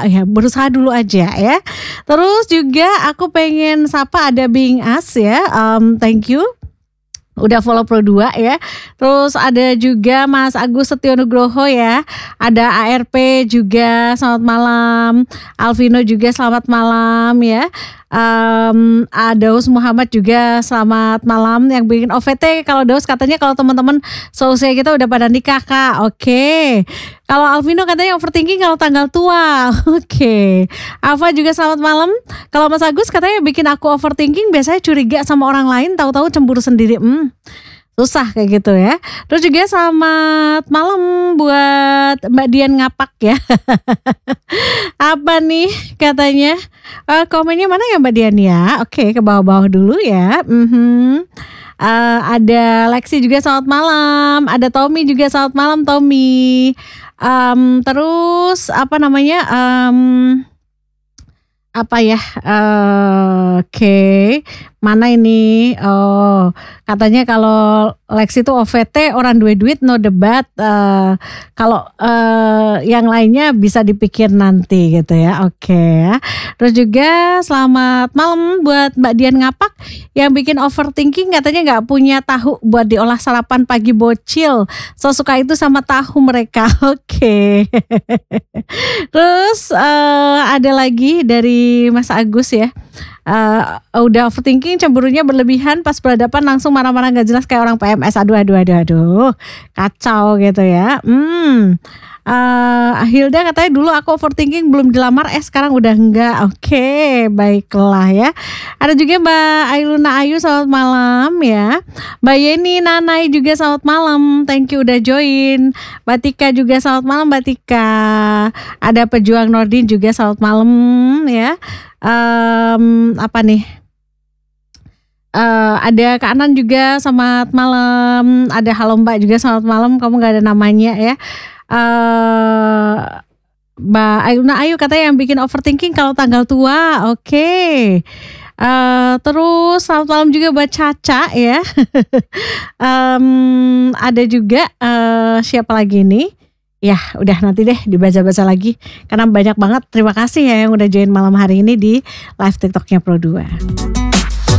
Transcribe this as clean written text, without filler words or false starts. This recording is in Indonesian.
ya, berusaha dulu aja ya. Terus juga aku pengen sapa ada Being Us ya, thank you. Udah follow Pro2 ya. Terus ada juga Mas Agus Setionugroho ya. Ada ARP juga selamat malam. Alvino juga selamat malam ya. Daus Muhammad juga selamat malam. Yang bikin OVT kalau Daus katanya kalau teman-teman seusia kita udah pada nikah Kak. Oke. Kalau Alvino katanya overthinking kalau tanggal tua. Oke. Alfa juga selamat malam. Kalau Mas Agus katanya bikin aku overthinking biasanya curiga sama orang lain, tahu-tahu cemburu sendiri. Susah kayak gitu ya. Terus juga selamat malam buat Mbak Dian Ngapak ya. Apa nih katanya? Komennya mana ya Mbak Dian ya? Oke, ke bawah-bawah dulu ya. Ada Lexi juga selamat malam. Ada Tommy juga selamat malam Tommy. Terus apa namanya? Apa ya? Oke. Mana ini? Oh, katanya kalau Lexi itu OVT orang duit no debat. Kalau yang lainnya bisa dipikir nanti gitu ya. Oke. Terus juga selamat malam buat Mbak Dian Ngapak yang bikin overthinking katanya nggak punya tahu buat diolah sarapan pagi bocil. So suka itu sama tahu mereka. Oke. Terus ada lagi dari Mas Agus ya. Udah overthinking, cemburunya berlebihan, pas berhadapan langsung marah-marah gak jelas kayak orang PMS. Aduh, kacau gitu ya. Hilda katanya dulu aku overthinking belum dilamar, sekarang udah enggak. Oke, baiklah ya. Ada juga Mbak Ailuna Ayu selamat malam ya. Mbak Yeni Nanai juga selamat malam, thank you udah join. Mbak Tika juga selamat malam Mbak Tika. Ada Pejuang Nordin juga selamat malam ya. Apa nih? Ada Kak Anan juga selamat malam. Ada Halo Mbak juga selamat malam. Kamu gak ada namanya ya. Mbak Ayuna Ayu katanya yang bikin overthinking kalau tanggal tua. Oke. Terus selamat malam juga buat Caca ya. Ada juga siapa lagi nih? Ya udah nanti deh dibaca-baca lagi karena banyak banget. Terima kasih ya yang udah join malam hari ini di live TikToknya Pro2.